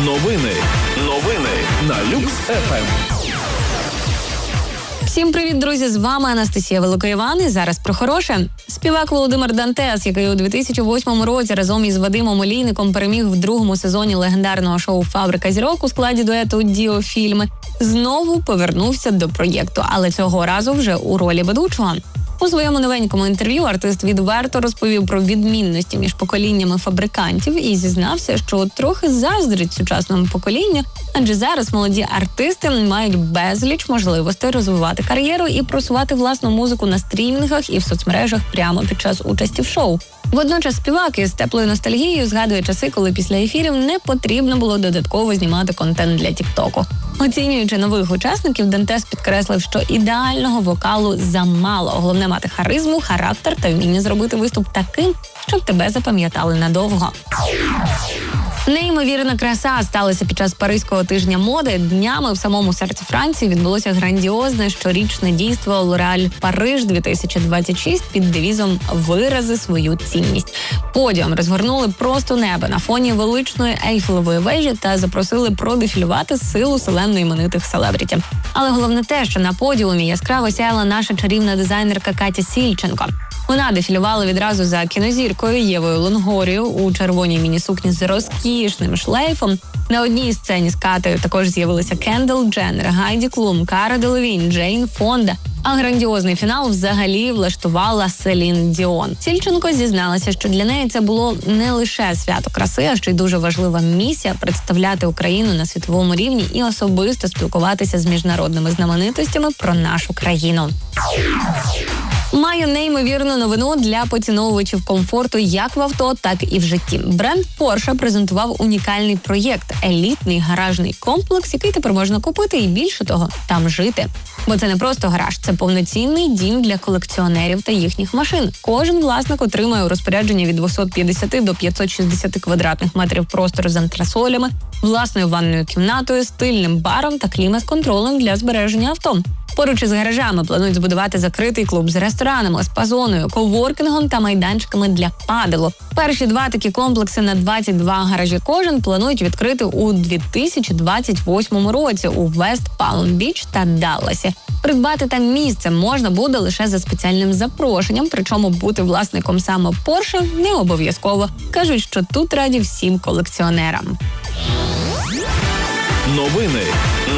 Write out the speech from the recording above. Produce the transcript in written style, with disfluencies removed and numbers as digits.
Новини на Люкс ФМ. Всім привіт, друзі! З вами Анастасія Великоїван. І зараз про хороше. Співак Володимир Дантес, який у 2008 році разом із Вадимом Олійником переміг в другому сезоні легендарного шоу «Фабрика зірок» у складі дуету «Діофільми», знову повернувся до проєкту, але цього разу вже у ролі ведучого. У своєму новенькому інтерв'ю артист відверто розповів про відмінності між поколіннями фабрикантів і зізнався, що трохи заздрить сучасному поколінню, адже зараз молоді артисти мають безліч можливостей розвивати кар'єру і просувати власну музику на стрімінгах і в соцмережах прямо під час участі в шоу. Водночас співак із теплою ностальгією згадує часи, коли після ефірів не потрібно було додатково знімати контент для Тіктоку. Оцінюючи нових учасників, Дантес підкреслив, що ідеального вокалу замало. Головне мати харизму, характер та вміння зробити виступ таким, щоб тебе запам'ятали надовго. Неймовірна краса сталася під час Паризького тижня моди. Днями в самому серці Франції відбулося грандіозне щорічне дійство L'Oréal Париж 2026 під девізом «Вирази свою цінність». Подіум розгорнули просто небо на фоні величної Ейфелевої вежі та запросили продефілювати силу селенно іменитих селебріті. Але головне те, що на подіумі яскраво сяяла наша чарівна дизайнерка Катя Сільченко. Вона дефілювала відразу за кінозіркою Євою Лонгорією у червоній міні-сукні з розкішним шлейфом. На одній сцені з Катею також з'явилися Кендал Дженнер, Гайді Клум, Кара Делевінь, Джейн Фонда. А грандіозний фінал взагалі влаштувала Селін Діон. Сільченко зізналася, що для неї це було не лише свято краси, а ще й дуже важлива місія – представляти Україну на світовому рівні і особисто спілкуватися з міжнародними знаменитостями про нашу країну. Маю неймовірну новину для поціновувачів комфорту як в авто, так і в житті. Бренд Porsche презентував унікальний проєкт – елітний гаражний комплекс, який тепер можна купити і, більше того, там жити. Бо це не просто гараж, це повноцінний дім для колекціонерів та їхніх машин. Кожен власник отримає у розпорядження від 250 до 560 квадратних метрів простору з антресолями, власною ванною кімнатою, стильним баром та клімат-контролем для збереження авто. Поруч із гаражами планують збудувати закритий клуб з ресторанами, спа-зоною, коворкінгом та майданчиками для паделу. Перші два такі комплекси на 22 гаражі кожен планують відкрити у 2028 році у Вест Палм-Біч та Далласі. Придбати там місце можна буде лише за спеціальним запрошенням, причому бути власником саме Porsche не обов'язково. Кажуть, що тут раді всім колекціонерам. Новини